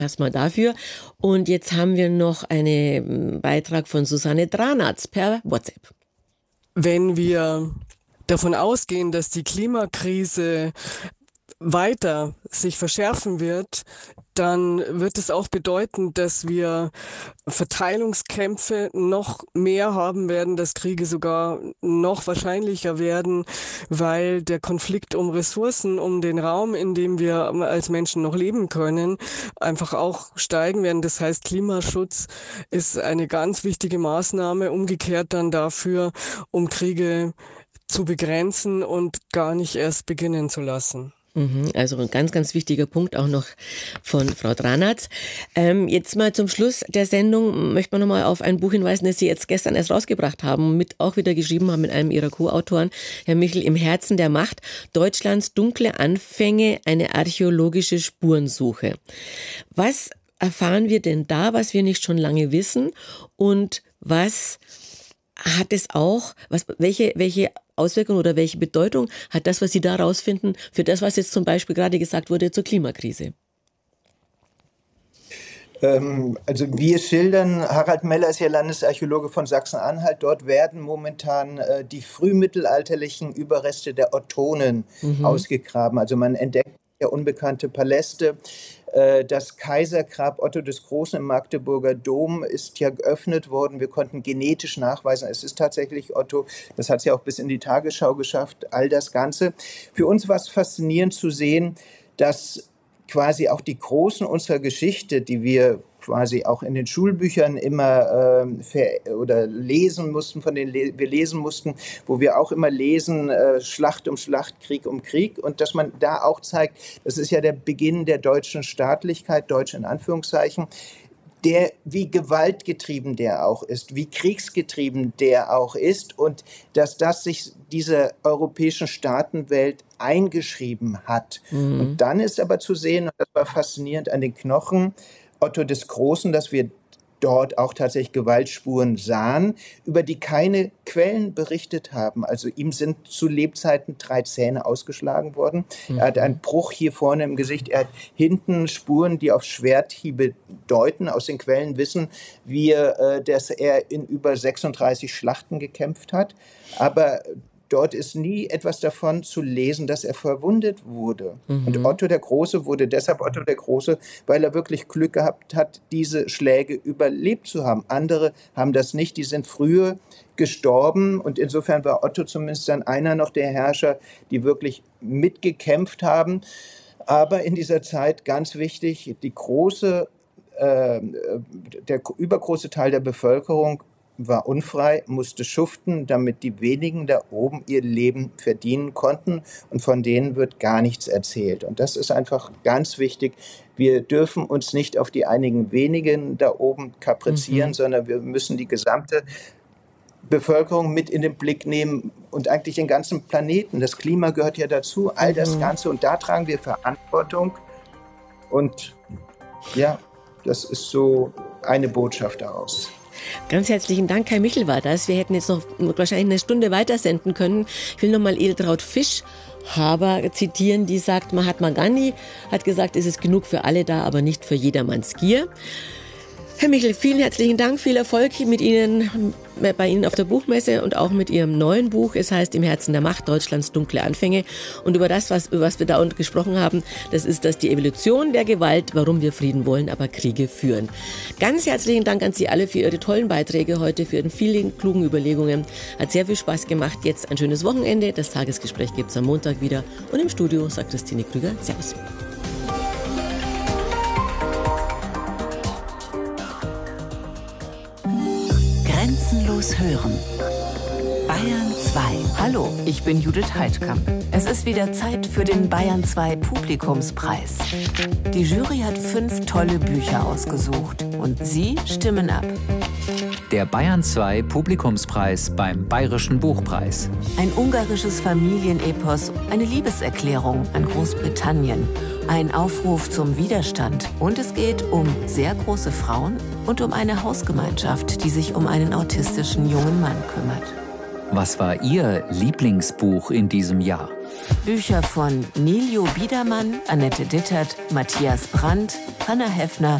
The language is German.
Erstmal dafür. Und jetzt haben wir noch einen Beitrag von Susanne Dranatz per WhatsApp. Wenn wir davon ausgehen, dass die Klimakrise weiter sich verschärfen wird, dann wird es auch bedeuten, dass wir Verteilungskämpfe noch mehr haben werden, dass Kriege sogar noch wahrscheinlicher werden, weil der Konflikt um Ressourcen, um den Raum, in dem wir als Menschen noch leben können, einfach auch steigen werden. Das heißt, Klimaschutz ist eine ganz wichtige Maßnahme, umgekehrt dann dafür, um Kriege zu begrenzen und gar nicht erst beginnen zu lassen. Also ein ganz, ganz wichtiger Punkt auch noch von Frau Dranatz. Jetzt mal zum Schluss der Sendung möchte man nochmal auf ein Buch hinweisen, das Sie jetzt gestern erst rausgebracht haben, mit auch wieder geschrieben haben mit einem Ihrer Co-Autoren, Herr Michel, Im Herzen der Macht, Deutschlands dunkle Anfänge, eine archäologische Spurensuche. Was erfahren wir denn da, was wir nicht schon lange wissen, und was hat es auch, welche Auswirkungen oder welche Bedeutung hat das, was Sie da rausfinden, für das, was jetzt zum Beispiel gerade gesagt wurde zur Klimakrise? Also wir schildern, Harald Meller ist ja Landesarchäologe von Sachsen-Anhalt, dort werden momentan die frühmittelalterlichen Überreste der Ottonen ausgegraben. Also man entdeckt ja unbekannte Paläste. Das Kaisergrab Otto des Großen im Magdeburger Dom ist ja geöffnet worden. Wir konnten genetisch nachweisen, es ist tatsächlich Otto. Das hat es ja auch bis in die Tagesschau geschafft, all das Ganze. Für uns war es faszinierend zu sehen, dass quasi auch die Großen unserer Geschichte, die wir quasi auch in den Schulbüchern immer lesen mussten, von denen wir lesen mussten, wo wir auch immer lesen, Schlacht um Schlacht, Krieg um Krieg, und dass man da auch zeigt, das ist ja der Beginn der deutschen Staatlichkeit, deutsch in Anführungszeichen, wie gewaltgetrieben der auch ist, wie kriegsgetrieben der auch ist, und dass das sich dieser europäischen Staatenwelt eingeschrieben hat. Und dann ist aber zu sehen, und das war faszinierend an den Knochen Otto des Großen, dass wir dort auch tatsächlich Gewaltspuren sahen, über die keine Quellen berichtet haben. Also ihm sind zu Lebzeiten 3 Zähne ausgeschlagen worden. Er hat einen Bruch hier vorne im Gesicht. Er hat hinten Spuren, die auf Schwerthiebe deuten. Aus den Quellen wissen wir, dass er in über 36 Schlachten gekämpft hat. Aber dort ist nie etwas davon zu lesen, dass er verwundet wurde. Und Otto der Große wurde deshalb Otto der Große, weil er wirklich Glück gehabt hat, diese Schläge überlebt zu haben. Andere haben das nicht, die sind früher gestorben. Und insofern war Otto zumindest dann einer noch der Herrscher, die wirklich mitgekämpft haben. Aber in dieser Zeit, ganz wichtig, der übergroße Teil der Bevölkerung war unfrei, musste schuften, damit die wenigen da oben ihr Leben verdienen konnten, und von denen wird gar nichts erzählt. Und das ist einfach ganz wichtig. Wir dürfen uns nicht auf die einigen wenigen da oben kaprizieren, sondern wir müssen die gesamte Bevölkerung mit in den Blick nehmen und eigentlich den ganzen Planeten. Das Klima gehört ja dazu, all das Ganze, und da tragen wir Verantwortung. Und ja, das ist so eine Botschaft daraus. Ganz herzlichen Dank, Kai Michel war das. Wir hätten jetzt noch wahrscheinlich eine Stunde weitersenden können. Ich will nochmal Edeltraud Fischhaber zitieren, die sagt, Mahatma Gandhi hat gesagt, es ist genug für alle da, aber nicht für jedermanns Gier. Herr Michel, vielen herzlichen Dank, viel Erfolg mit Ihnen, bei Ihnen auf der Buchmesse und auch mit Ihrem neuen Buch. Es heißt Im Herzen der Macht, Deutschlands dunkle Anfänge. Und über das, was wir da gesprochen haben, das ist die Evolution der Gewalt, warum wir Frieden wollen, aber Kriege führen. Ganz herzlichen Dank an Sie alle für Ihre tollen Beiträge heute, für Ihre vielen klugen Überlegungen. Hat sehr viel Spaß gemacht. Jetzt ein schönes Wochenende. Das Tagesgespräch gibt es am Montag wieder. Und im Studio sagt Christine Krüger. Servus. Grenzenlos hören. Bayern 2. Hallo, ich bin Judith Heidkamp. Es ist wieder Zeit für den Bayern 2 Publikumspreis. Die Jury hat 5 tolle Bücher ausgesucht und Sie stimmen ab. Der Bayern 2 Publikumspreis beim Bayerischen Buchpreis. Ein ungarisches Familienepos, eine Liebeserklärung an Großbritannien, ein Aufruf zum Widerstand, und es geht um sehr große Frauen und um eine Hausgemeinschaft, die sich um einen autistischen jungen Mann kümmert. Was war Ihr Lieblingsbuch in diesem Jahr? Bücher von Niljo Biedermann, Annette Dittert, Matthias Brandt, Hanna Heffner